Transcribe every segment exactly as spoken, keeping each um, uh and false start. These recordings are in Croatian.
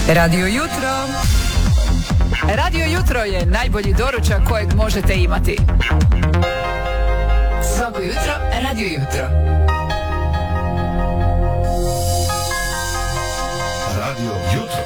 Radio Jutro. Radio Jutro je najbolji doručak kojeg možete imati. Svako jutro Radio Jutro. Radio Jutro.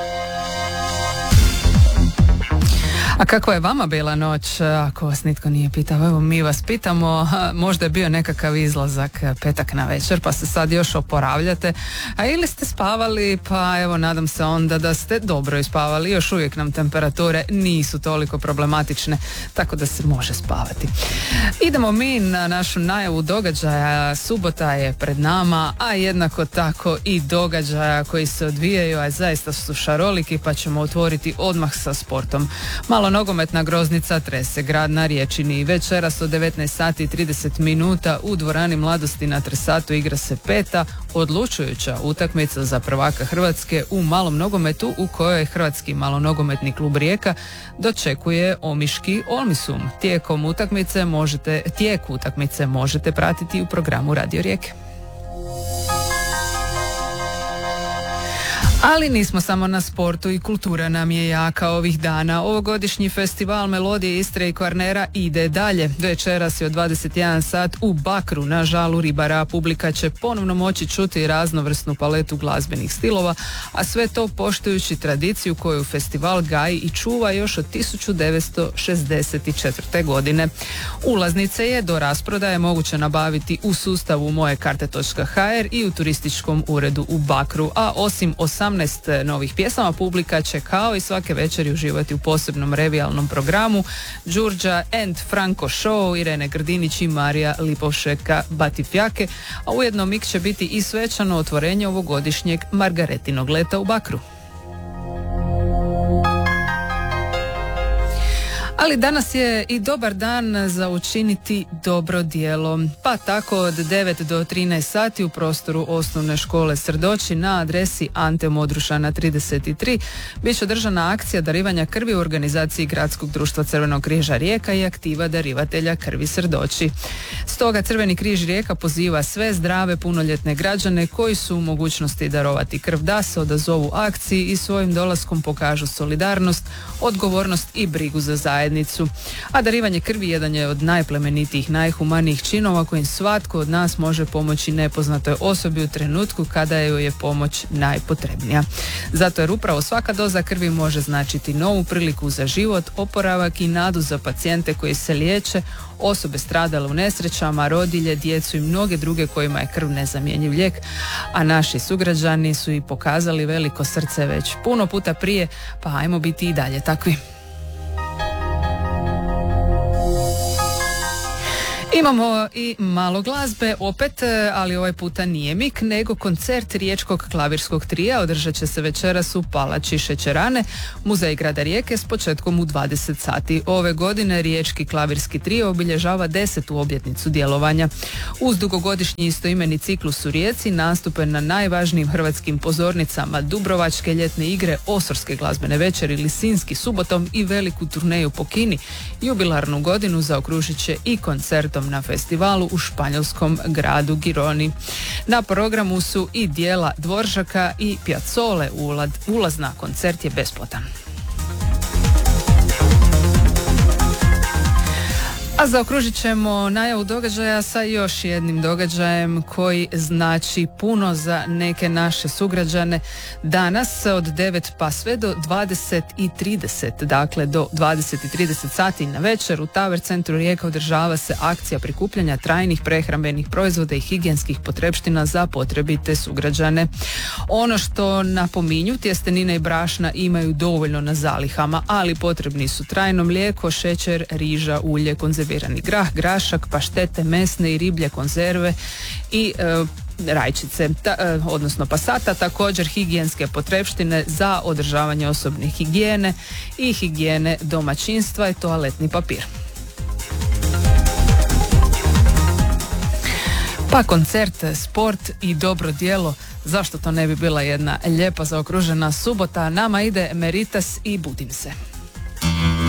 A kako je vama bila noć, ako vas nitko nije pitao? Evo, mi vas pitamo, možda je bio nekakav izlazak petak na večer, pa se sad još oporavljate, a ili ste spavali, pa evo, nadam se onda da ste dobro ispavali. Još uvijek nam temperature nisu toliko problematične, tako da se može spavati. Idemo mi na našu najavu događaja. Subota je pred nama, a jednako tako i događaja koji se odvijaju, a zaista su šaroliki, pa ćemo otvoriti odmah sa sportom. Malo nogometna groznica trese grad na Riječini. Večeras od devetnaest sati i trideset minuta u dvorani Mladosti na Tresatu igra se peta odlučujuća utakmica za prvaka Hrvatske u malom nogometu, u kojoj Hrvatski malonogometni klub Rijeka dočekuje Omiški Olmisum. Tijekom utakmice možete, tijek utakmice možete pratiti u programu Radio Rijeke. Ali nismo samo na sportu, i kultura nam je jaka ovih dana. Ovogodišnji festival Melodije Istre i Kvarnera ide dalje. Večeras je od dvadeset jedan sat u Bakru na žalu ribara. Publika će ponovno moći čuti raznovrsnu paletu glazbenih stilova, a sve to poštujući tradiciju koju festival gaji i čuva još od tisuću devetsto šezdeset četvrte. godine. Ulaznice je do rasprodaje moguće nabaviti u sustavu moje karte točka ha er i u turističkom uredu u Bakru, a osim osamnaest novih pjesama, publika će kao i svake večeri uživati u posebnom revijalnom programu Đurđa and Franco Show, Irene Grdinić i Marija Lipovšeka Batifjake, a ujedno mik će biti i svečano otvorenje ovogodišnjeg Margaretinog leta u Bakru. Ali danas je i dobar dan za učiniti dobro djelo. Pa tako od devet do trinaest sati u prostoru osnovne škole Srdoći na adresi Ante Modrušana trideset tri bit će održana akcija darivanja krvi u organizaciji Gradskog društva Crvenog križa Rijeka i aktiva darivatelja krvi Srdoći. Stoga Crveni križ Rijeka poziva sve zdrave punoljetne građane koji su u mogućnosti darovati krv da se odazovu akciji i svojim dolaskom pokažu solidarnost, odgovornost i brigu za zajednicu. A darivanje krvi jedan je od najplemenitijih, najhumanijih činova kojim svatko od nas može pomoći nepoznatoj osobi u trenutku kada joj je pomoć najpotrebnija. Zato jer upravo svaka doza krvi može značiti novu priliku za život, oporavak i nadu za pacijente koji se liječe, osobe stradale u nesrećama, rodilje, djecu i mnoge druge kojima je krv nezamjenjiv lijek, a naši sugrađani su i pokazali veliko srce već puno puta prije, pa ajmo biti i dalje takvi. Imamo i malo glazbe, opet, ali ovaj puta nije mik, nego koncert Riječkog klavirskog trija. Održat će se večeras u Palači Šećerane, Muzej grada Rijeke, s početkom u dvadeset sati. Ove godine Riječki klavirski trio obilježava desetu obljetnicu djelovanja. Uz dugogodišnji istoimeni ciklus u Rijeci nastupe na najvažnijim hrvatskim pozornicama: Dubrovačke ljetne igre, Osorske glazbene večeri, Lisinski subotom i veliku turneju po Kini. Jubilarnu godinu zaokružit će i koncertom na festivalu u španjolskom gradu Gironi. Na programu su i dijela Dvoržaka i Piazzole. Ulaz na koncert je besplatan. A zaokružit ćemo najavu događaja sa još jednim događajem koji znači puno za neke naše sugrađane. Danas od devet pa sve do dvadeset i trideset, dakle do dvadeset i trideset sati na večer u Tower centru Rijeka održava se akcija prikupljanja trajnih prehrambenih proizvoda i higijenskih potrepština za potrebite sugrađane. Ono što napominju, tjestenine i brašna imaju dovoljno na zalihama, ali potrebni su trajno mlijeko, šećer, riža, ulje, konzervirani grah, grašak, paštete, mesne i riblje konzerve i e, rajčice, ta, e, odnosno pasata, također higijenske potrepštine za održavanje osobne higijene i higijene domaćinstva i toaletni papir. Pa koncert, sport i dobro djelo, zašto to ne bi bila jedna lijepa zaokružena subota? Nama ide Meritas i Budim se.